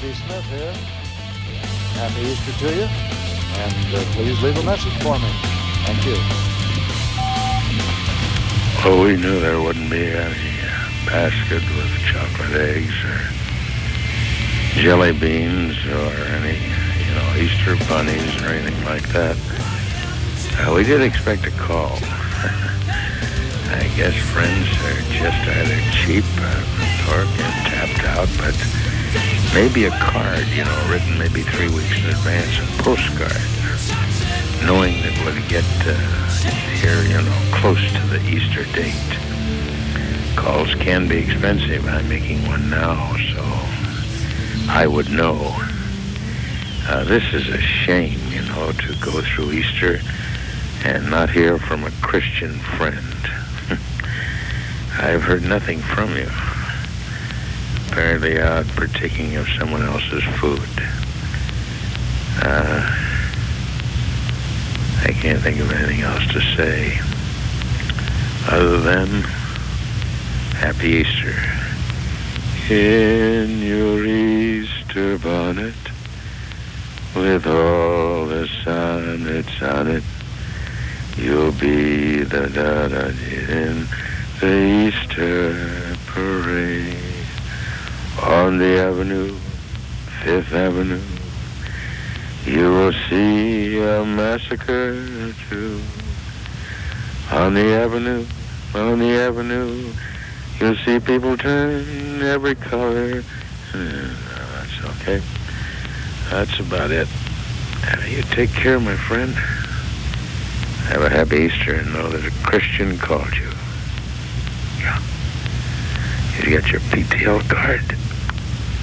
D. Smith here. Happy Easter to you, and please leave a message for me. Thank you. Well, we knew there wouldn't be any basket with chocolate eggs or jelly beans or any, Easter bunnies or anything like that. We did expect a call. I guess friends are just either cheap or tapped out, but maybe a card, written maybe 3 weeks in advance, a postcard, knowing that we'll get here, close to the Easter date. Calls can be expensive. I'm making one now, so I would know. This is a shame, to go through Easter and not hear from a Christian friend. I've heard nothing from you. Apparently out partaking of someone else's food. I can't think of anything else to say other than Happy Easter. In your Easter bonnet, with all the sonnets on it, you'll be the da-da in the Easter parade. On the avenue, 5th Avenue, you will see a massacre too. On the avenue, you'll see people turn every color. That's okay. That's about it. You take care, my friend. Have a happy Easter and know that a Christian called you. Yeah. You got your PTL card?